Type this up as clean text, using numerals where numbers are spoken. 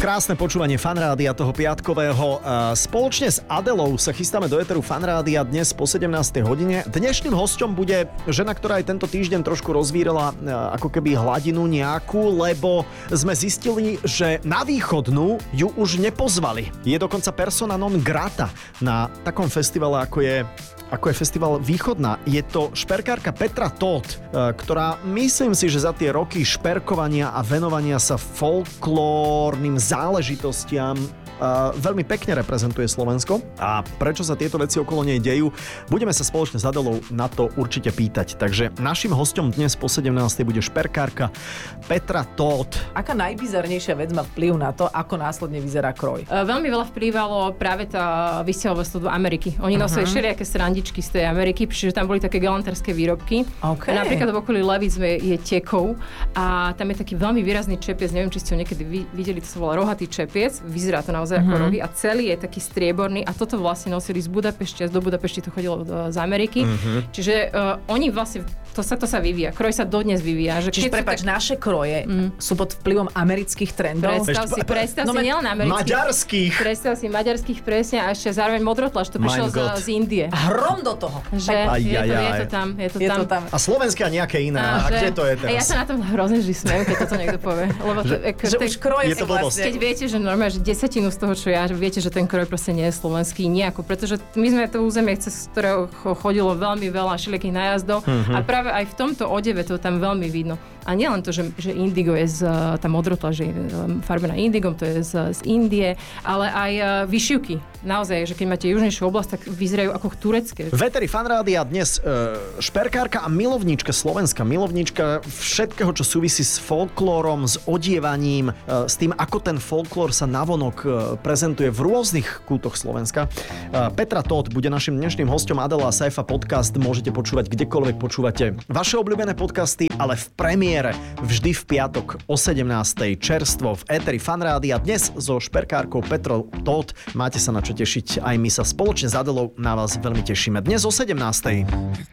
Krásne počúvanie Fanrádia toho piatkového. Spoločne s Adelou sa chystáme do éteru Fanrádia dnes po 17. hodine. Dnešným hosťom bude žena, ktorá aj tento týždeň trošku rozvírala ako keby hladinu nejakú, lebo sme zistili, že na východnú ju už nepozvali. Je dokonca persona non grata na takom festivale, ako je festival Východná. Je to šperkárka Petra Todt, ktorá myslím si, že za tie roky šperkovania a venovania sa folklórnym záležitostiam veľmi pekne reprezentuje Slovensko. A prečo sa tieto veci okolo nej dejú, budeme sa spoločne s Adelou na to určite pýtať. Takže našim hosťom dnes po 17. bude šperkárka Petra Todt. Aká najbizarnejšia vec má vplyv na to, ako následne vyzerá kroj? Veľmi veľa vplývalo práve tá vysťahovalstvo do Ameriky. Oni nosili všelijaké srandičky z tej Ameriky, pretože tam boli také galantárske výrobky. Okay. Napríklad v okolí Levic je tekov a tam je taký veľmi výrazný čepiec, neviem, či ste ho niekedy videli, to sa volá rohatý čepiec, vyzerá to naozaj ako rohy a celý je taký strieborný a toto vlastne nosili z Budapešti a do Budapešti to chodilo z Ameriky. Čiže oni vlastne to sa vyvíja. Kroj sa dodnes vyvíja. Čiže prepáč, naše kroje sú pod vplyvom amerických trendov. Predstav si nielen amerických. Maďarských. Predstav si maďarských presne a ešte zároveň modrotlač. To prišlo z Indie. Hrom do toho. Že je to tam. A slovenské a nejaké iné. A kde to je teraz? Ja sa na tom hrozne vždy smejem, keď toto niekto povie. Lebo že už kroje sú vlastne. Keď viete, že normálne, že desatinu z toho, čo ja, viete, že ten kroj proste nie je slovenský nejako. Pretože my sme to územie, cez ktorého chodilo veľmi veľa všelijakých nájazdov a práve aj v tomto odeve to tam veľmi vidno. A nielen to, že indigo je tá modrotlač je farbená indigom, to je z Indie, ale aj vyšivky. Naozaj, že keď máte južnejšiu oblasť, tak vyzerajú ako turecké. V éteri Fanrádia dnes šperkárka a milovníčka Slovenska, milovníčka všetkého, čo súvisí s folklórom, s odievaním, s tým, ako ten folklór sa navonok prezentuje v rôznych kútoch Slovenska. Petra Todt bude našim dnešným hosťom. Adela a Saifa podcast môžete počúvať kdekoľvek počúvate vaše obľúbené podcasty, ale v premiére vždy v piatok o 17. čerstvo v éteri Fanrádia. Dnes so šperkárkou Petrou Todt. Máte sa na čo tešiť. Aj my sa spoločne s Adelou na vás veľmi tešíme. Dnes o 17.